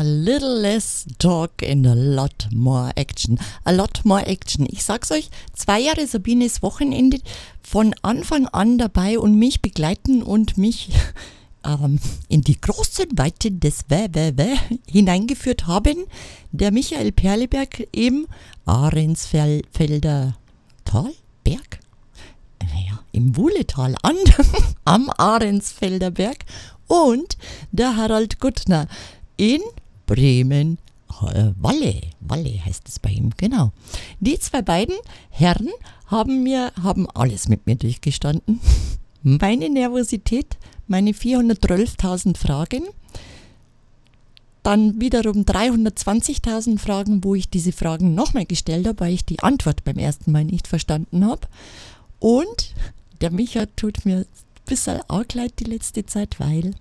A little less talk and a lot more action. A lot more action. Ich sag's euch, 2 Jahre Sabines Wochenende von Anfang an dabei und mich begleiten und mich in die großen Weiten des hineingeführt haben. Der Michael Perleberg im Ahrensfelder Tal? Berg? Naja, im Wuhletal am Ahrensfelder Berg und der Harald Guttner in Bremen. Walle heißt es bei ihm, genau. Die 2 beiden Herren haben alles mit mir durchgestanden. Meine Nervosität, meine 412.000 Fragen, dann wiederum 320.000 Fragen, wo ich diese Fragen nochmal gestellt habe, weil ich die Antwort beim ersten Mal nicht verstanden habe. Und der Micha tut mir ein bisschen arg leid die letzte Zeit, weil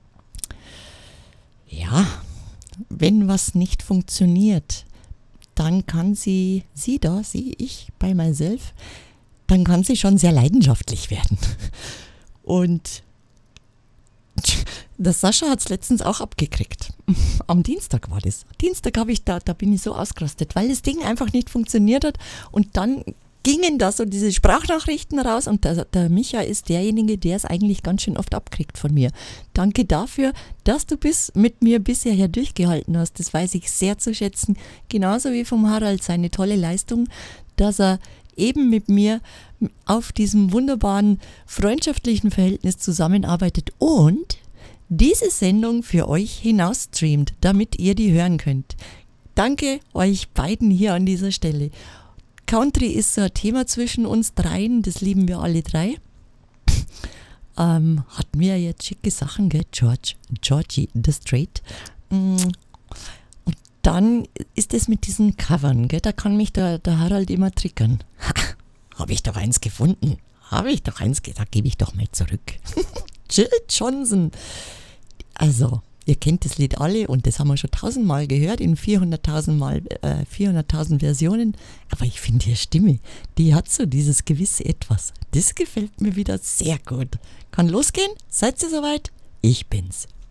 ja, wenn was nicht funktioniert, dann kann ich bei myself, dann kann sie schon sehr leidenschaftlich werden. Und der Sascha hat es letztens auch abgekriegt. Am Dienstag war das. Dienstag da bin ich so ausgerastet, weil das Ding einfach nicht funktioniert hat und dann gingen da so diese Sprachnachrichten raus und der Micha ist derjenige, der es eigentlich ganz schön oft abkriegt von mir. Danke dafür, dass du mit mir bisher durchgehalten hast. Das weiß ich sehr zu schätzen. Genauso wie vom Harald seine tolle Leistung, dass er eben mit mir auf diesem wunderbaren freundschaftlichen Verhältnis zusammenarbeitet und diese Sendung für euch hinausstreamt, damit ihr die hören könnt. Danke euch beiden hier an dieser Stelle. Country ist so ein Thema zwischen uns dreien, das lieben wir alle 3. Hatten wir jetzt schicke Sachen, gell? Georgie, The Straight. Und dann ist es mit diesen Covern, gell? Da kann mich der Harald immer triggern. Habe ich doch eins gefunden. Da gebe ich doch mal zurück. Jill Johnson. Also, ihr kennt das Lied alle und das haben wir schon 1000-mal gehört, in 400.000 Versionen. Aber ich finde ihre Stimme, die hat so dieses gewisse Etwas. Das gefällt mir wieder sehr gut. Kann losgehen? Seid ihr soweit? Ich bin's.